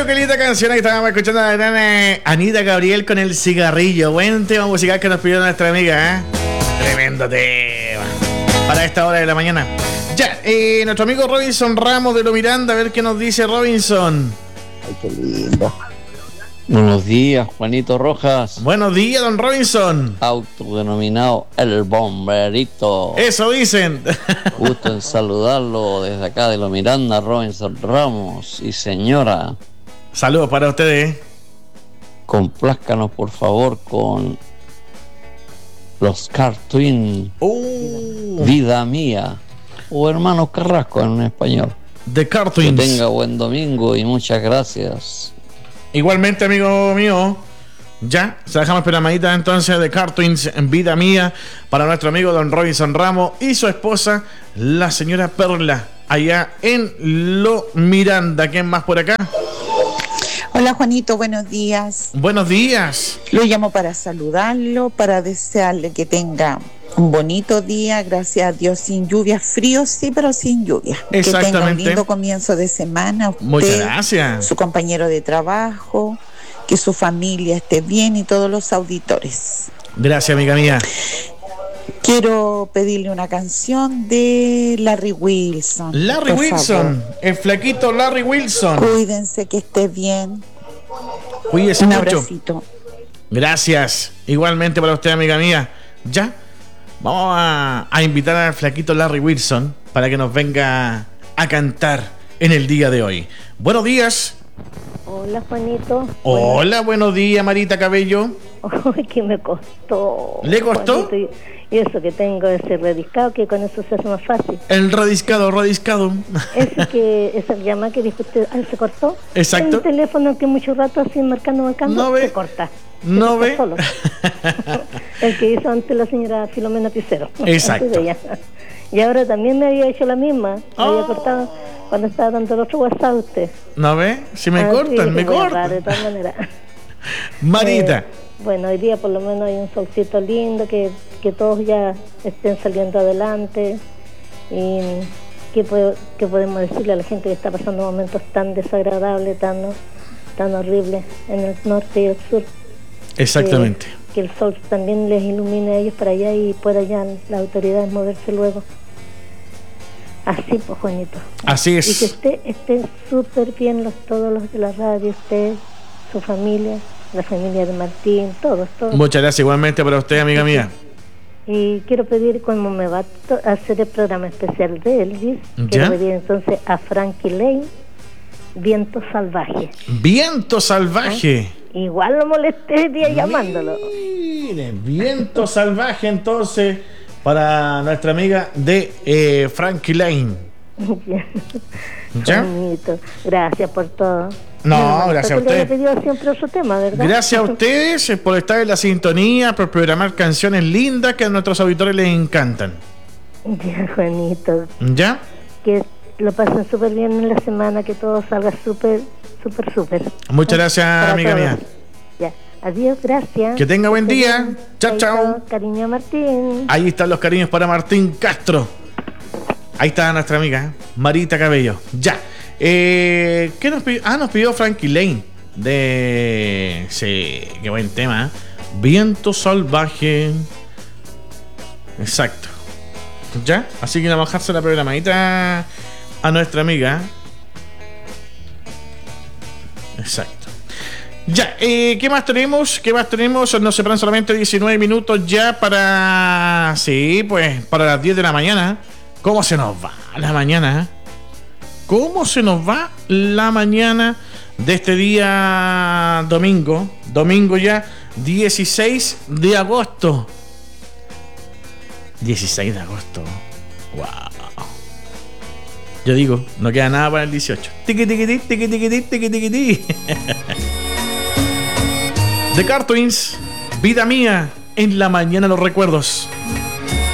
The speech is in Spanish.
qué linda canción. Ahí estábamos escuchando a la gran Anita Gabriel con El Cigarrillo. Buen tema musical que nos pidió nuestra amiga, ¿eh? Tremendo tema para esta hora de la mañana. Ya, nuestro amigo Robinson Ramos de Lo Miranda, a ver qué nos dice Robinson. Ay, qué lindo. Buenos días, Juanito Rojas. Buenos días, don Robinson. Autodenominado El Bomberito. Eso dicen. Gusto en saludarlo desde acá de Lo Miranda, Robinson Ramos. Y señora, saludos para ustedes. complázcanos por favor con los Cartoon Vida Mía o Hermanos Carrasco en español. The Cartoons. Que tenga buen domingo y muchas gracias. Igualmente, amigo mío. Ya, se dejamos programadita entonces de Cartoons en Vida Mía para nuestro amigo don Robinson Ramos y su esposa, la señora Perla, allá en Lo Miranda. ¿Quién más por acá? Hola Juanito, buenos días. Buenos días. Lo llamo para saludarlo, para desearle que tenga un bonito día, gracias a Dios, sin lluvia, frío sí, pero sin lluvia. Exactamente. Que tenga un lindo comienzo de semana. Usted, muchas gracias. Su compañero de trabajo, que su familia esté bien y todos los auditores. Gracias, amiga mía. Quiero pedirle una canción de Larry Wilson. Larry Wilson, favor. El flaquito Larry Wilson. Cuídense, que esté bien. Cuídese un mucho. Abracito. Gracias. Igualmente para usted, amiga mía. Ya. Vamos a invitar al flaquito Larry Wilson para que nos venga a cantar en el día de hoy. Buenos días. Hola, Juanito. Hola, buenos días, Marita Cabello. Ay, que me costó. ¿Le costó? Juanito, y eso que tengo ese rediscado, que con eso se hace más fácil. El rediscado. Esa llamada que dijo usted, se cortó. Exacto. El teléfono que mucho rato así marcando, no ve. se corta. No ve. Solo. El que hizo antes la señora Filomena Picero. Exacto. Y ahora también me había hecho la misma. Me había cortado cuando estaba dando el otro WhatsApp usted. ¿No ve? Si me cortan, sí, me cortan. De todas maneras. Marita. Bueno, hoy día por lo menos hay un solcito lindo, que todos ya estén saliendo adelante. Y ¿qué podemos decirle a la gente que está pasando momentos tan desagradables, tan horribles en el norte y el sur? Exactamente. Que el sol también les ilumine a ellos para allá y pueda ya las autoridades moverse luego. Así pues, Juanito. Así es. Y que usted esté súper bien, todos los de la radio, usted, su familia, la familia de Martín, todos. Muchas gracias, igualmente para usted, amiga mía. Y quiero pedir, como me va a hacer el programa especial de Elvis, quiero pedir entonces a Frankie Lane, Viento Salvaje. Viento Salvaje. Igual lo molesté el día llamándolo. Mire, Viento Salvaje entonces para nuestra amiga de Frankie Lane. ¿Ya? Bonito. Gracias por todo. No, gracias a ustedes. Pedido siempre otro tema, ¿verdad? Gracias a ustedes por estar en la sintonía, por programar canciones lindas que a nuestros auditores les encantan. Ya, Juanito. ¿Ya? Que lo pasen súper bien en la semana, que todo salga súper. Muchas gracias, amiga mía. Ya, adiós, gracias. Que tenga buen día. Chao, chao. Cariño a Martín. Ahí están los cariños para Martín Castro. Ahí está nuestra amiga, Marita Cabello. Ya. ¿Qué nos pidió? Nos pidió Frankie Lane. Sí, qué buen tema. Viento Salvaje. Exacto. Ya. Así que vamos a bajarse la programadita a nuestra amiga. Exacto. Ya, ¿qué más tenemos? Nos separan solamente 19 minutos ya para... Sí, pues para las 10 de la mañana. ¿Cómo se nos va la mañana? ¿Cómo se nos va la mañana de este día domingo? Domingo ya, 16 de agosto. 16 de agosto. Wow. Yo digo, no queda nada para el 18. Tiqui, tiqui, tiqui, tiqui, tiqui, tiqui, tiqui, tiqui. The Cartoons, Vida Mía, en la mañana los recuerdos.